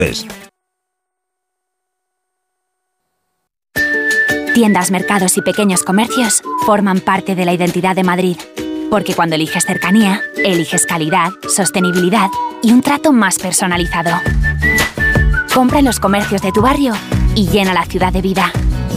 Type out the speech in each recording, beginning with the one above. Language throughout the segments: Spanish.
Tiendas, mercados y pequeños comercios forman parte de la identidad de Madrid. Porque cuando eliges cercanía, eliges calidad, sostenibilidad y un trato más personalizado. Compra en los comercios de tu barrio y llena la ciudad de vida.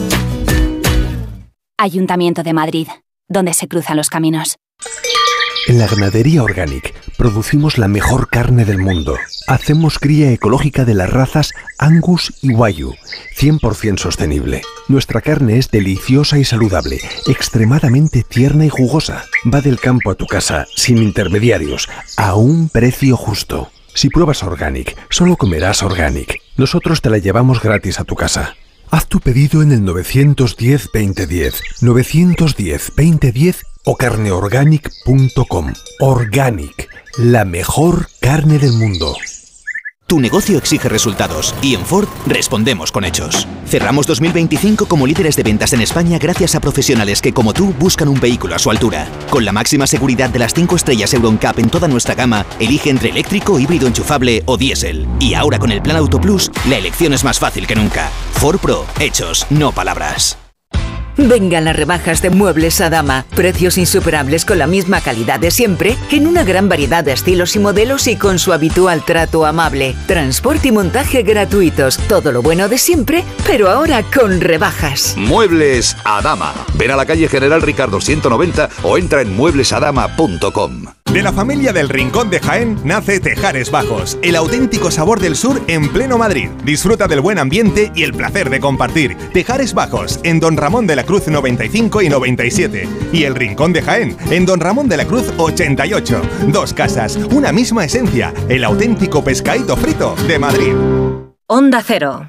Ayuntamiento de Madrid, donde se cruzan los caminos. En la Ganadería Organic producimos la mejor carne del mundo. Hacemos cría ecológica de las razas Angus y Wagyu, 100% sostenible. Nuestra carne es deliciosa y saludable, extremadamente tierna y jugosa. Va del campo a tu casa, sin intermediarios, a un precio justo. Si pruebas Organic, solo comerás Organic. Nosotros te la llevamos gratis a tu casa. Haz tu pedido en el 910-2010, 910-2010 o carneorganic.com. Organic, la mejor carne del mundo. Tu negocio exige resultados y en Ford respondemos con hechos. Cerramos 2025 como líderes de ventas en España gracias a profesionales que, como tú, buscan un vehículo a su altura. Con la máxima seguridad de las 5 estrellas Euro NCAP en toda nuestra gama, elige entre eléctrico, híbrido enchufable o diésel. Y ahora con el Plan Auto Plus, la elección es más fácil que nunca. Ford Pro, hechos, no palabras. Vengan las rebajas de Muebles Adama. Precios insuperables con la misma calidad de siempre, en una gran variedad de estilos y modelos y con su habitual trato amable. Transporte y montaje gratuitos. Todo lo bueno de siempre, pero ahora con rebajas. Muebles Adama. Ven a la calle General Ricardo 190 o entra en mueblesadama.com. De la familia del Rincón de Jaén nace Tejares Bajos, el auténtico sabor del sur en pleno Madrid. Disfruta del buen ambiente y el placer de compartir. Tejares Bajos, en Don Ramón de la Cruz 95 y 97. Y el Rincón de Jaén, en Don Ramón de la Cruz 88. Dos casas, una misma esencia. El auténtico pescadito frito de Madrid. Onda Cero.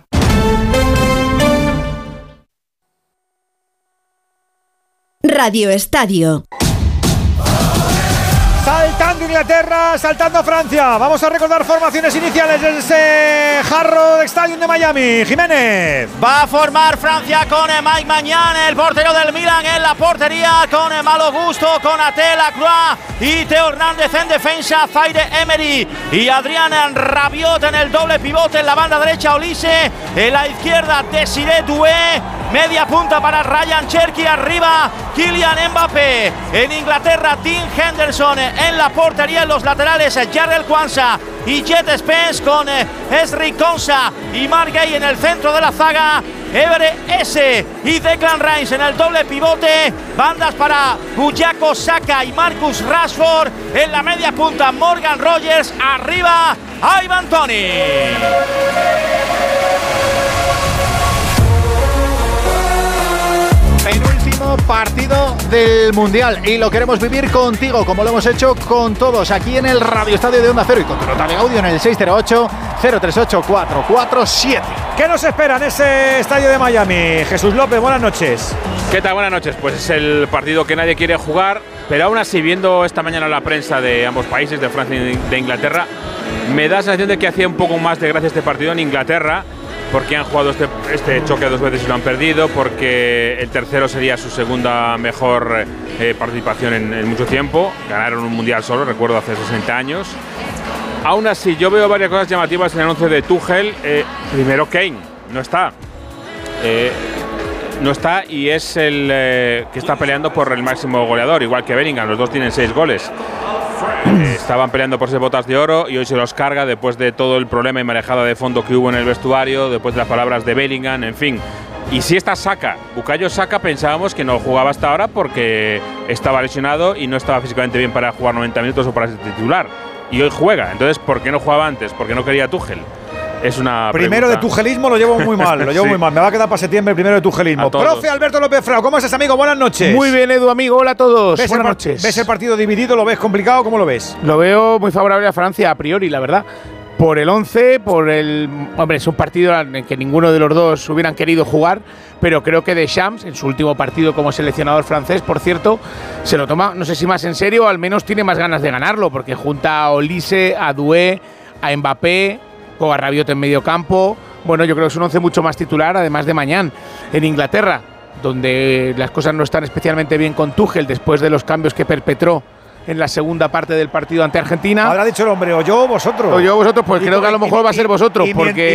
Radio Estadio. Saltando Inglaterra, saltando Francia. Vamos a recordar formaciones iniciales de ese Hard Rock Stadium de Miami. Jiménez. Va a formar Francia con Mike Maignan, el portero del Milan en la portería, con Malo Gusto, con Ate Lacroix y Teo Hernández en defensa, Zaire Emery y Adrien Rabiot en el doble pivote, en la banda derecha Olise, en la izquierda Desiré Doué, media punta para Ryan Cherki, arriba Kylian Mbappé. En Inglaterra, Tim Henderson en la portería, en los laterales Jarrell Kwanzaa y Jet Spence, con Esri Konsa y Mark Gay en el centro de la zaga, Evere S y Declan Rice en el doble pivote, bandas para Bukayo Saka y Marcus Rashford, en la media punta Morgan Rogers, arriba Ivan Toney. Penúltimo partido del Mundial y lo queremos vivir contigo, como lo hemos hecho con todos aquí en el Radio Estadio de Onda Cero y con tu nota de audio en el 608-038-447. ¿Qué nos espera en ese estadio de Miami? Jesús López, buenas noches. ¿Qué tal? Buenas noches. Pues es el partido que nadie quiere jugar, pero aún así, viendo esta mañana la prensa de ambos países, de Francia y de Inglaterra, me da la sensación de que hacía un poco más de gracia este partido en Inglaterra, porque han jugado este choque 2 veces y lo han perdido, porque el tercero sería su segunda mejor participación en mucho tiempo. Ganaron un mundial solo, recuerdo, hace 60 años. Aún así, yo veo varias cosas llamativas en el 11 de Tuchel. Primero, Kane no está. No está y es el que está peleando por el máximo goleador, igual que Bellingham. Los dos tienen 6 goles. Estaban peleando por 6 botas de oro y hoy se los carga después de todo el problema y marejada de fondo que hubo en el vestuario, después de las palabras de Bellingham, en fin. Y si está Saka, Bukayo Saka, pensábamos que no jugaba hasta ahora porque estaba lesionado y no estaba físicamente bien para jugar 90 minutos o para ser titular. Y hoy juega, entonces ¿por qué no jugaba antes? ¿Por qué no quería Tuchel? Es una primero pregunta. De tuchelismo lo llevo muy mal, Sí. muy mal. Me va a quedar para septiembre el primero de tuchelismo. Profe Alberto López Frao, ¿cómo estás, amigo? Buenas noches. Muy bien, Edu, amigo. Hola a todos. Buenas noches. ¿Ves el partido dividido? ¿Lo ves complicado? ¿Cómo lo ves? Lo veo muy favorable a Francia a priori, la verdad. Por el 11, por el… Hombre, es un partido en el que ninguno de los dos hubieran querido jugar, pero creo que Deschamps, en su último partido como seleccionador francés, por cierto, se lo toma, no sé si más en serio, o al menos tiene más ganas de ganarlo, porque junta a Olise, a Doué, a Mbappé, o a Rabiot en medio campo. Bueno, yo creo que es un 11 mucho más titular, además de Mañán. En Inglaterra, donde las cosas no están especialmente bien con Tuchel, después de los cambios que perpetró en la segunda parte del partido ante Argentina. Habrá dicho el hombre, o yo o vosotros. O yo o vosotros, pues creo que a lo mejor va a ser vosotros, porque